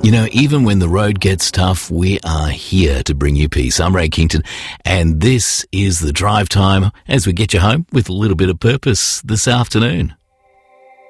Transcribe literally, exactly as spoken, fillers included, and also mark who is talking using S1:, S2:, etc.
S1: You know, even when the road gets tough, we are here to bring you peace. I'm Ray Kington, and this is The Drive Time as we get you home with a little bit of purpose this afternoon.